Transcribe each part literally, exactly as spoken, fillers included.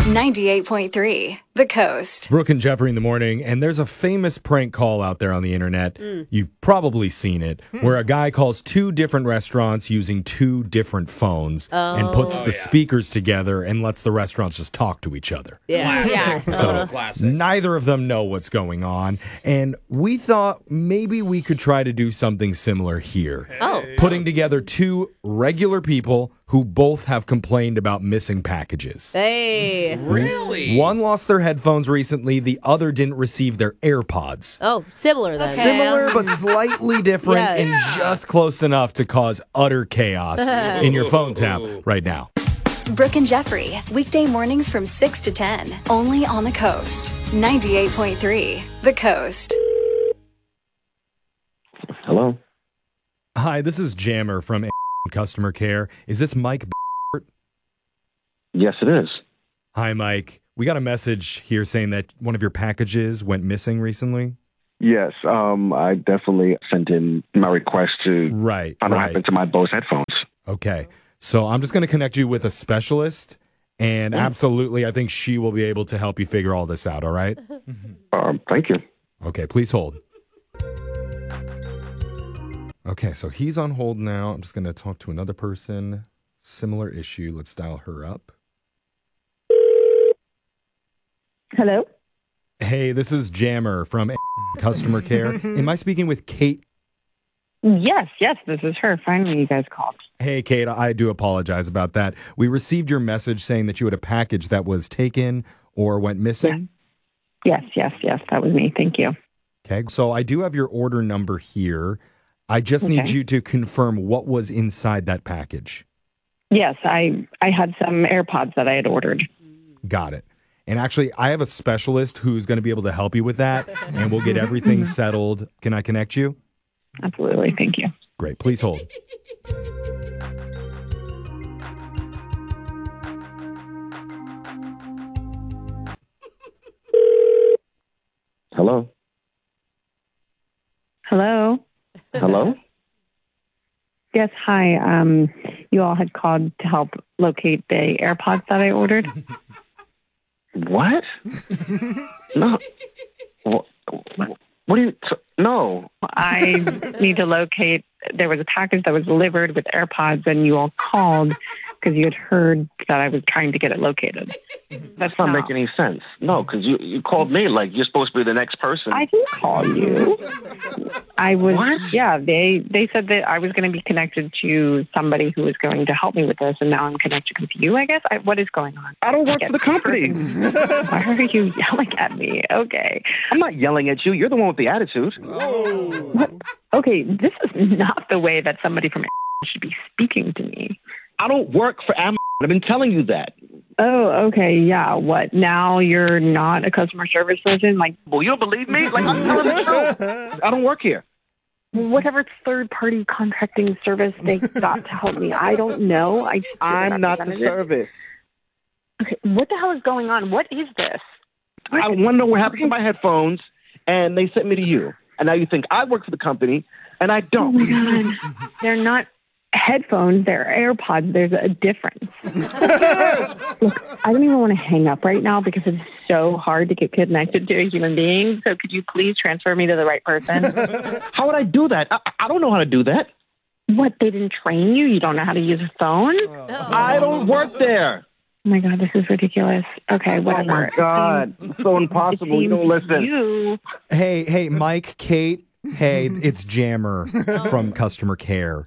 ninety-eight point three, The Coast. Brooke and Jeffrey in the morning, and there's a famous prank call out there on the internet. Mm. You've probably seen it, mm. where a guy calls two different restaurants using two different phones oh. and puts oh, the yeah. speakers together and lets the restaurants just talk to each other. Yeah, yeah. So Classic. Neither of them know what's going on, and we thought maybe we could try to do something similar here. Oh. Putting together two regular people who both have complained about missing packages. Hey. Really? One lost their headphones recently. The other didn't receive their AirPods. Oh, similar then. Okay. Similar, but slightly different Yeah. and Yeah. just close enough to cause utter chaos in your phone tap right now. Brooke and Jeffrey, weekday mornings from six to ten, only on The Coast. ninety-eight point three, The Coast. Hello? Hi, this is Jammer from Customer Care. Is this Mike? Yes, it is. Hi, Mike. We got a message here saying that one of your packages went missing recently. Yes, um, I definitely sent in my request to Right, find out what right. happened to my Bose headphones. Okay. So I'm just going to connect you with a specialist, and absolutely, I think she will be able to help you figure all this out, all right? Um, thank you. Okay, please hold. Okay, so he's on hold now. I'm just going to talk to another person. Similar issue. Let's dial her up. Hello? Hey, this is Jammer from Customer Care. Am I speaking with Kate? Yes, yes, this is her. Finally, you guys called. Hey, Kate, I do apologize about that. We received your message saying that you had a package that was taken or went missing. Yes, yes, yes, that was me. Thank you. Okay, so I do have your order number here. I just need Okay. you to confirm what was inside that package. Yes, I I had some AirPods that I had ordered. Got it. And actually, I have a specialist who's going to be able to help you with that, and we'll get everything settled. Can I connect you? Absolutely. Thank you. Great. Please hold. Hello? Hello? Hello? Yes, hi. Um, you all had called to help locate the AirPods that I ordered. What? No. What, what do you... T- no. I need to locate... There was a package that was delivered with AirPods, and you all called because you had heard that I was trying to get it located. That's not making any sense. No, because you, you called me like you're supposed to be the next person. I didn't call you. I was, What? yeah, they, they said that I was going to be connected to somebody who was going to help me with this, and now I'm connected with you, I guess. I, what is going on? I don't work I for the get- company. Why are you yelling at me? Okay. I'm not yelling at you. You're the one with the attitude. What? Okay, this is not the way that somebody from should be speaking to me. I don't work for Amazon. I've been telling you that. Oh, okay, yeah. What, now you're not a customer service person? Like, Well, you don't believe me? Like, I'm telling the truth. I don't work here. whatever third-party contracting service they got to help me, I don't know. I I'm not the service. Okay, what the hell is going on? What is this? I want to know what happened to my headphones, and they sent me to you. And now you think I work for the company, and I Oh don't. my God. They're not headphones, they're AirPods. There's a difference. Look, I don't even want to hang up right now because it's so hard to get connected to a human being. So could you please transfer me to the right person? How would I do that? I, I don't know how to do that. What, they didn't train you? You don't know how to use a phone? I don't work there. Oh my God, this is ridiculous. Okay, whatever. Oh, my God. It's so impossible. You don't listen. You. Hey, hey, Mike, Kate. Hey, it's Jammer from Customer Care.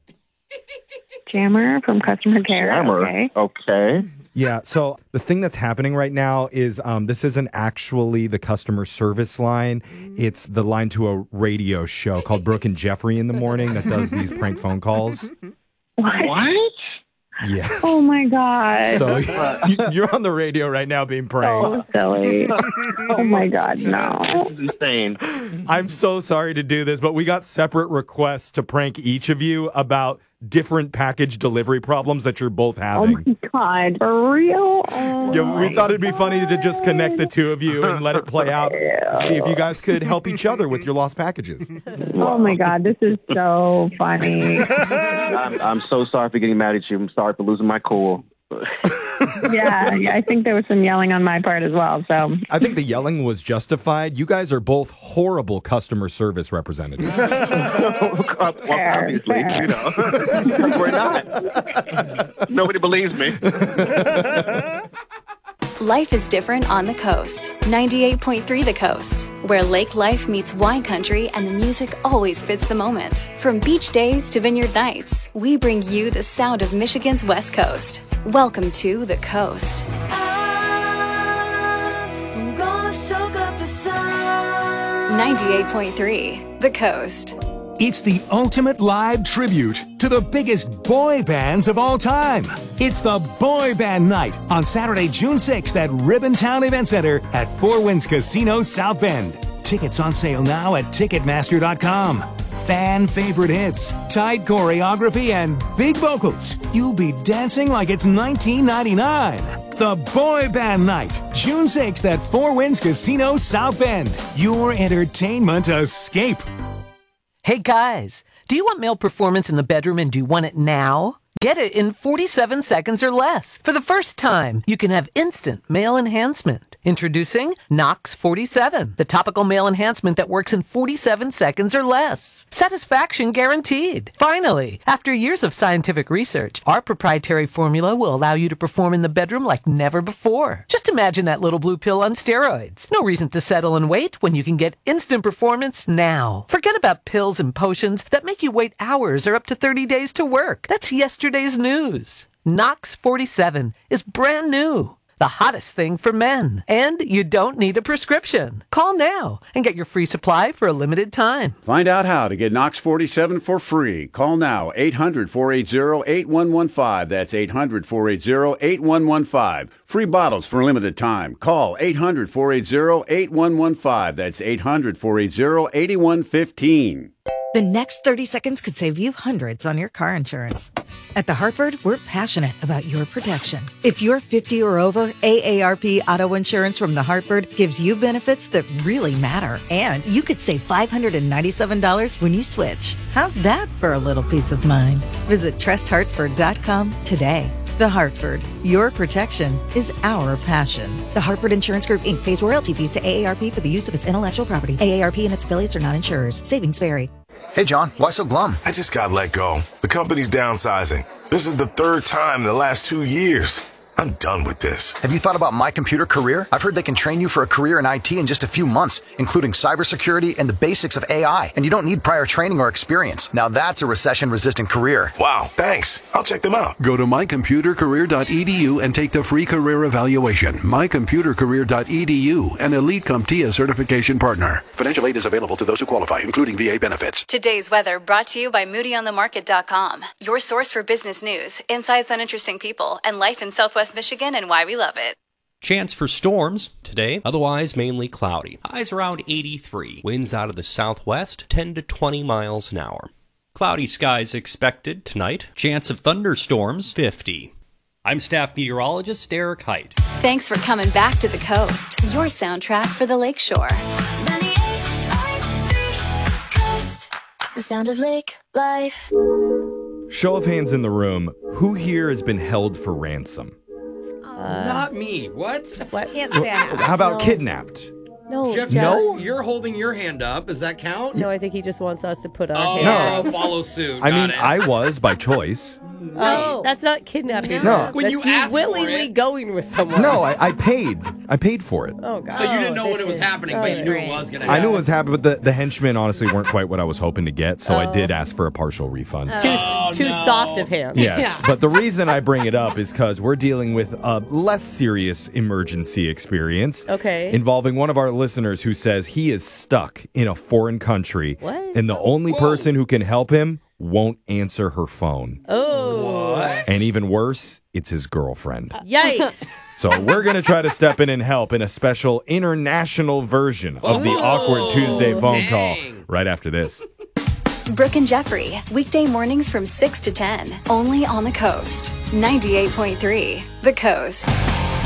Jammer from customer care. Jammer. Okay. Okay. Yeah, so the thing that's happening right now is um, this isn't actually the customer service line. It's the line to a radio show called Brooke and Jeffrey in the morning that does these prank phone calls. What? What? Yes. Oh my God. So you're on the radio right now being pranked. So silly. Oh my God, no. This is insane. I'm so sorry to do this, but we got separate requests to prank each of you about different package delivery problems that you're both Oh having. my God, for real? Oh Yeah, we my thought it'd be funny to just connect the two of you and let it play out. See if you guys could help each other with your lost packages. Oh my God, this is so funny. I'm, I'm so sorry for getting mad at you. I'm sorry for losing my cool. yeah, yeah, I think there was some yelling on my part as well. So I think the yelling was justified. You guys are both horrible customer service representatives. well, Fair, obviously, fair. you know, we're not. Nobody believes me. Life is different on the coast. ninety-eight point three The Coast, where lake life meets wine country and the music always fits the moment. From beach days to vineyard nights, we bring you the sound of Michigan's West Coast. Welcome to The Coast. I'm gonna soak up the sun. ninety-eight point three The Coast. It's the ultimate live tribute to the biggest boy bands of all time. It's the Boy Band Night on Saturday, June sixth at Ribbontown Event Center at Four Winds Casino, South Bend. Tickets on sale now at Ticketmaster dot com. Fan favorite hits, tight choreography, and big vocals. You'll be dancing like it's nineteen ninety-nine. The Boy Band Night, June sixth at Four Winds Casino, South Bend. Your entertainment escape. Hey guys, do you want male performance in the bedroom and do you want it now? Get it in forty-seven seconds or less. For the first time, you can have instant male enhancement. Introducing Nox forty-seven, the topical male enhancement that works in forty-seven seconds or less. Satisfaction guaranteed. Finally, after years of scientific research, our proprietary formula will allow you to perform in the bedroom like never before. Just imagine that little blue pill on steroids. No reason to settle and wait when you can get instant performance now. Forget about pills and potions that make you wait hours or up to thirty days to work. That's yesterday's news. Nox forty-seven is brand new. The hottest thing for men. And you don't need a prescription. Call now and get your free supply for a limited time. Find out how to get Nox forty-seven for free. Call now, eight hundred, four eight zero, eight one one five. That's eight hundred, four eight zero, eight one one five. Free bottles for a limited time. Call eight hundred, four eight zero, eight one one five. That's eight hundred, four eight zero, eight one one five. The next thirty seconds could save you hundreds on your car insurance. At The Hartford, we're passionate about your protection. If you're fifty or over, A A R P Auto Insurance from The Hartford gives you benefits that really matter. And you could save five hundred ninety-seven dollars when you switch. How's that for a little peace of mind? Visit trust hartford dot com today. The Hartford, your protection is our passion. The Hartford Insurance Group, Incorporated pays royalty fees to A A R P for the use of its intellectual property. A A R P and its affiliates are not insurers. Savings vary. Hey, John, why so glum? I just got let go. The company's downsizing. This is the third time in the last two years. I'm done with this. Have you thought about My Computer Career? I've heard they can train you for a career in I T in just a few months, including cybersecurity and the basics of A I. And you don't need prior training or experience. Now that's a recession-resistant career. Wow, thanks. I'll check them out. Go to my computer career dot e d u and take the free career evaluation. my computer career dot e d u, an Elite CompTIA certification partner. Financial aid is available to those who qualify, including V A benefits. Today's weather brought to you by moody on the market dot com, your source for business news, insights on interesting people, and life in Southwest Michigan and why we love it. Chance for storms today, otherwise mainly cloudy. Highs around eighty-three. Winds out of the southwest, ten to twenty miles an hour. Cloudy skies expected tonight. Chance of thunderstorms, fifty. I'm staff meteorologist Derek Height. Thanks for coming back to The Coast, your soundtrack for the Lakeshore. The sound of lake life. Show of hands in the room. Who here has been held for ransom? Uh, Not me. What? What? Can't say I have. How about no. kidnapped? No, Jeff, Jeff. No? You're holding your hand up. Does that count? No, I think he just wants us to put our Oh, hands No. up. follow suit. I Got mean, it. I was by choice. Oh, that's not kidnapping. No. When That's you you asked for willingly it. going with someone. No, I, I paid. I paid for it. Oh, God. So you didn't know Oh, when it was this is happening, so but you knew it strange. was going to happen. I knew it was happening, but the, the henchmen honestly weren't quite what I was hoping to get, so I Oh. did ask for a partial refund. Too, Oh, too no. soft of hands. Yes, but the reason I bring it up is because we're dealing with a less serious emergency experience. Okay. Involving one of our listeners who says he is stuck in a foreign country. What? And the only Whoa. person who can help him won't answer her phone. Oh. What? And even worse, it's his girlfriend. Yikes. So we're going to try to step in and help in a special international version of the Ooh. Awkward Tuesday phone Dang. call right after this. Brooke and Jeffrey, weekday mornings from six to ten, only on The Coast. ninety-eight point three The Coast.